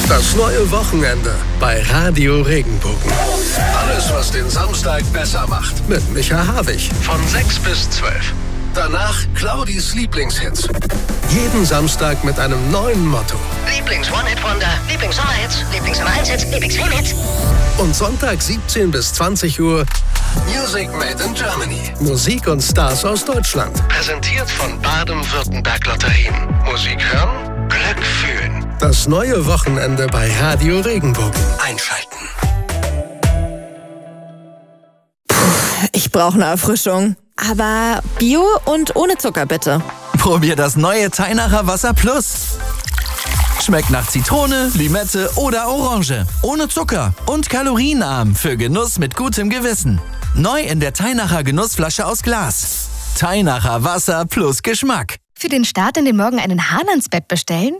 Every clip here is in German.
Das neue Wochenende bei Radio Regenbogen. Alles, was den Samstag besser macht. Mit Micha Havig von 6 bis 12. Danach Claudis Lieblingshits. Jeden Samstag mit einem neuen Motto. Lieblings-One-Hit-Wonder, Lieblings-Sommerhits, Lieblings-Nummer-1-Hits, Lieblings-Film-Hits. Und Sonntag 17 bis 20 Uhr Music Made in Germany. Musik und Stars aus Deutschland. Präsentiert von Baden-Württemberg Lotterien. Musik hören, Glück fühlen. Das neue Wochenende bei Radio Regenbogen. Einschalten. Ich brauche eine Erfrischung. Aber Bio und ohne Zucker bitte. Probier das neue Teinacher Wasser Plus. Schmeckt nach Zitrone, Limette oder Orange. Ohne Zucker und kalorienarm für Genuss mit gutem Gewissen. Neu in der Teinacher Genussflasche aus Glas. Teinacher Wasser plus Geschmack. Für den Start in den Morgen einen Hahn ans Bett bestellen?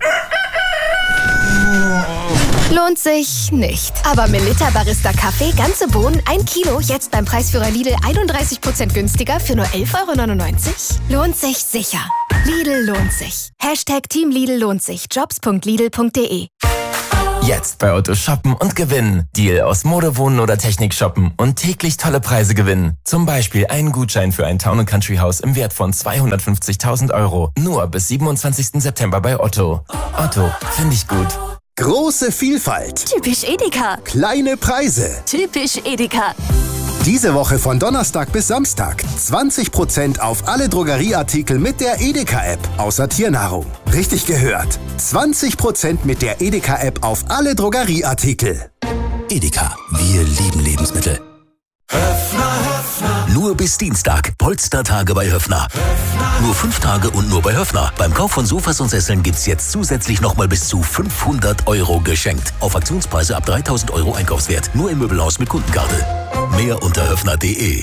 Lohnt sich nicht. Aber Melitta Barista Kaffee, ganze Bohnen, 1 Kilo, jetzt beim Preisführer Lidl 31% günstiger für nur 11,99 €? Lohnt sich sicher. Lidl lohnt sich. Team Lidl lohnt sich. Jobs.lidl.de. Jetzt bei Otto shoppen und gewinnen. Deal aus Mode, Wohnen oder Technik shoppen und täglich tolle Preise gewinnen. Zum Beispiel einen Gutschein für ein Town & Country Haus im Wert von 250.000 €. Nur bis 27. September bei Otto. Otto, finde ich gut. Große Vielfalt. Typisch Edeka. Kleine Preise. Typisch Edeka. Diese Woche von Donnerstag bis Samstag 20% auf alle Drogerieartikel mit der Edeka-App, außer Tiernahrung. Richtig gehört. 20% mit der Edeka-App auf alle Drogerieartikel. Edeka, wir lieben Lebensmittel. Nur bis Dienstag. Polstertage bei Höffner. Nur 5 Tage und nur bei Höffner. Beim Kauf von Sofas und Sesseln gibt's jetzt zusätzlich nochmal bis zu 500 € geschenkt. Auf Aktionspreise ab 3.000 € Einkaufswert. Nur im Möbelhaus mit Kundenkarte. Mehr unter höffner.de.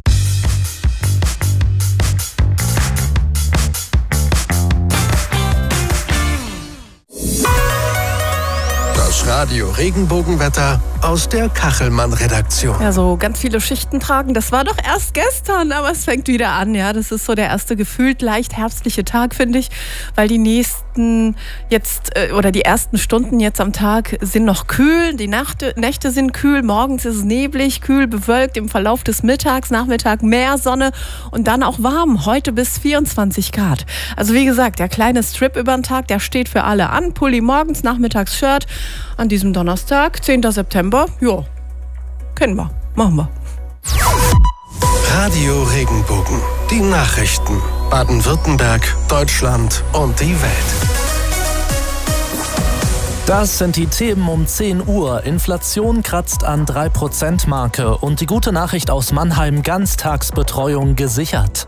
Das Radio Regenbogenwetter aus der Kachelmann-Redaktion. Ja, so ganz viele Schichten tragen, das war doch erst gestern, aber es fängt wieder an, ja. Das ist so der erste gefühlt leicht herbstliche Tag, finde ich, weil die nächsten jetzt, oder die ersten Stunden jetzt am Tag sind noch kühl, die Nächte sind kühl, morgens ist es neblig, kühl, bewölkt, im Verlauf des Mittags, Nachmittag mehr Sonne und dann auch warm, heute bis 24 Grad. Also wie gesagt, der kleine Strip über den Tag, der steht für alle an, Pulli morgens, nachmittags Shirt, an diesem Donnerstag, 10. September, ja, kennen wir, machen wir. Radio Regenbogen, die Nachrichten, Baden-Württemberg, Deutschland und die Welt. Das sind die Themen um 10 Uhr. Inflation kratzt an 3%-Marke und die gute Nachricht aus Mannheim, Ganztagsbetreuung gesichert.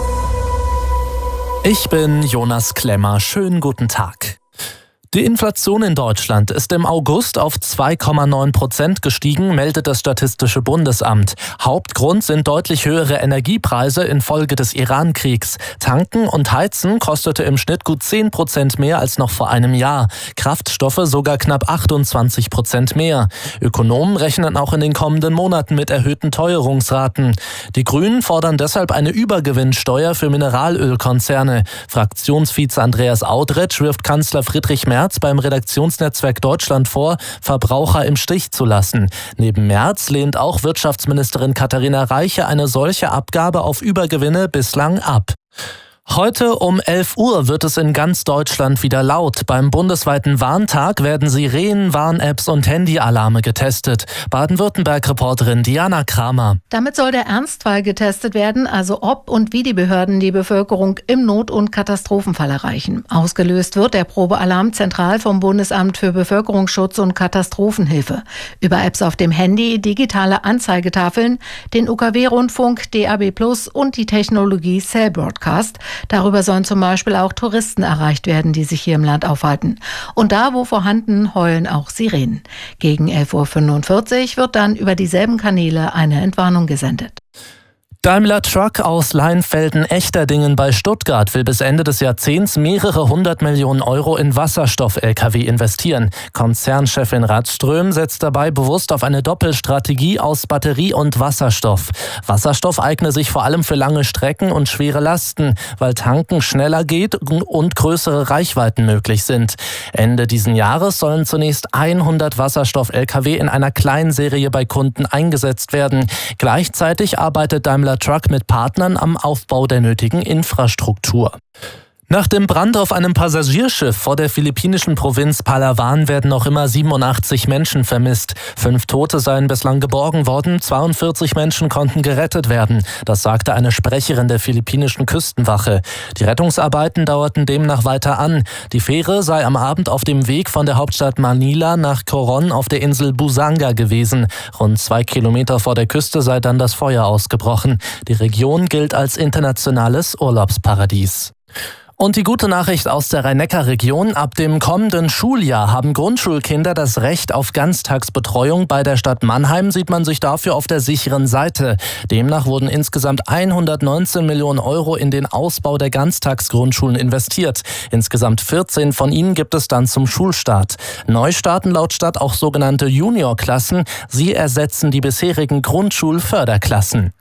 Ich bin Jonas Klemmer, schönen guten Tag. Die Inflation in Deutschland ist im August auf 2,9% gestiegen, meldet das Statistische Bundesamt. Hauptgrund sind deutlich höhere Energiepreise infolge des Iran-Kriegs. Tanken und Heizen kostete im Schnitt gut 10% mehr als noch vor einem Jahr. Kraftstoffe sogar knapp 28% mehr. Ökonomen rechnen auch in den kommenden Monaten mit erhöhten Teuerungsraten. Die Grünen fordern deshalb eine Übergewinnsteuer für Mineralölkonzerne. Fraktionsvize Andreas Audretsch wirft Kanzler Friedrich Merz beim Redaktionsnetzwerk Deutschland vor, Verbraucher im Stich zu lassen. Neben Merz lehnt auch Wirtschaftsministerin Katharina Reiche eine solche Abgabe auf Übergewinne bislang ab. Heute um 11 Uhr wird es in ganz Deutschland wieder laut. Beim bundesweiten Warntag werden Sirenen, Warn-Apps und Handyalarme getestet. Baden-Württemberg-Reporterin Diana Kramer. Damit soll der Ernstfall getestet werden, also ob und wie die Behörden die Bevölkerung im Not- und Katastrophenfall erreichen. Ausgelöst wird der Probealarm zentral vom Bundesamt für Bevölkerungsschutz und Katastrophenhilfe. Über Apps auf dem Handy, digitale Anzeigetafeln, den UKW-Rundfunk, DAB+ und die Technologie Cell Broadcast. Darüber sollen zum Beispiel auch Touristen erreicht werden, die sich hier im Land aufhalten. Und da, wo vorhanden, heulen auch Sirenen. Gegen 11:45 Uhr wird dann über dieselben Kanäle eine Entwarnung gesendet. Daimler Truck aus Leinfelden-Echterdingen bei Stuttgart will bis Ende des Jahrzehnts mehrere 100 Millionen Euro in Wasserstoff-Lkw investieren. Konzernchefin Radström setzt dabei bewusst auf eine Doppelstrategie aus Batterie und Wasserstoff. Wasserstoff eigne sich vor allem für lange Strecken und schwere Lasten, weil Tanken schneller geht und größere Reichweiten möglich sind. Ende diesen Jahres sollen zunächst 100 Wasserstoff-Lkw in einer Kleinserie bei Kunden eingesetzt werden. Gleichzeitig arbeitet Daimler Truck mit Partnern am Aufbau der nötigen Infrastruktur. Nach dem Brand auf einem Passagierschiff vor der philippinischen Provinz Palawan werden noch immer 87 Menschen vermisst. 5 Tote seien bislang geborgen worden, 42 Menschen konnten gerettet werden. Das sagte eine Sprecherin der philippinischen Küstenwache. Die Rettungsarbeiten dauerten demnach weiter an. Die Fähre sei am Abend auf dem Weg von der Hauptstadt Manila nach Coron auf der Insel Busanga gewesen. Rund 2 Kilometer vor der Küste sei dann das Feuer ausgebrochen. Die Region gilt als internationales Urlaubsparadies. Und die gute Nachricht aus der Rhein-Neckar-Region: Ab dem kommenden Schuljahr haben Grundschulkinder das Recht auf Ganztagsbetreuung. Bei der Stadt Mannheim sieht man sich dafür auf der sicheren Seite. Demnach wurden insgesamt 119 Millionen Euro in den Ausbau der Ganztagsgrundschulen investiert. Insgesamt 14 von ihnen gibt es dann zum Schulstart. Neu starten laut Stadt auch sogenannte Juniorklassen. Sie ersetzen die bisherigen Grundschulförderklassen.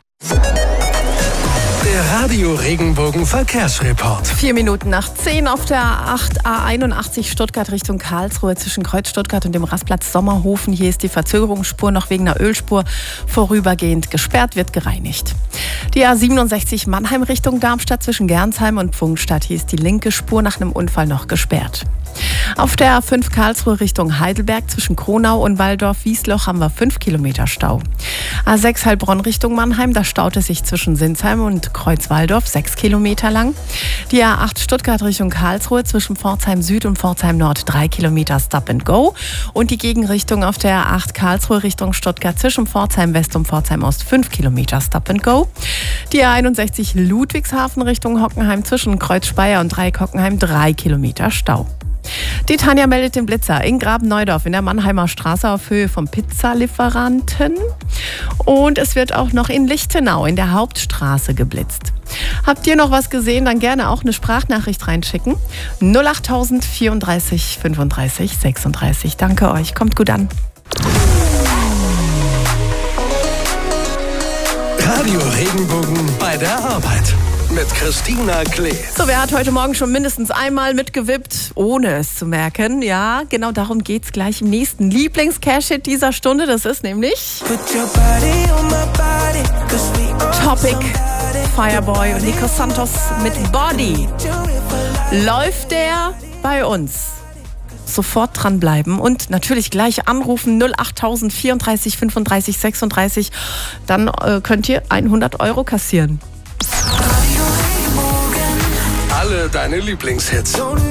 Der Radio-Regenbogen-Verkehrsreport. 4 Minuten nach 10 auf der 8 A81 Stuttgart Richtung Karlsruhe zwischen Kreuz Stuttgart und dem Rastplatz Sommerhofen. Hier ist die Verzögerungsspur noch wegen einer Ölspur vorübergehend gesperrt, wird gereinigt. Die A67 Mannheim Richtung Darmstadt zwischen Gernsheim und Pfungstadt. Hier ist die linke Spur nach einem Unfall noch gesperrt. Auf der A5 Karlsruhe Richtung Heidelberg zwischen Kronau und Waldorf-Wiesloch haben wir 5 Kilometer Stau. A6 Heilbronn Richtung Mannheim, da staut es sich zwischen Sinsheim und Kreuzwaldorf 6 Kilometer lang. Die A8 Stuttgart Richtung Karlsruhe zwischen Pforzheim Süd und Pforzheim Nord 3 Kilometer Stop and Go. Und die Gegenrichtung auf der A8 Karlsruhe Richtung Stuttgart zwischen Pforzheim West und Pforzheim Ost 5 Kilometer Stop and Go. Die A61 Ludwigshafen Richtung Hockenheim zwischen Kreuz Speyer und Dreieck-Hockenheim 3 Kilometer Stau. Die Tanja meldet den Blitzer in Graben-Neudorf in der Mannheimer Straße auf Höhe vom Pizzalieferanten. Und es wird auch noch in Lichtenau in der Hauptstraße geblitzt. Habt ihr noch was gesehen, dann gerne auch eine Sprachnachricht reinschicken. 08000 34 35 36. Danke euch, kommt gut an. Radio Regenbogen bei der Arbeit. Mit Christina Klee. So, wer hat heute Morgen schon mindestens einmal mitgewippt, ohne es zu merken? Ja, genau darum geht's gleich im nächsten Lieblings-Cash-Hit dieser Stunde. Das ist nämlich Topic, Fireboy und Nico Santos mit Body. Läuft der bei uns? Sofort dranbleiben und natürlich gleich anrufen 08000 34 35 36. Dann könnt ihr 100 Euro kassieren. Alle deine Lieblingshits.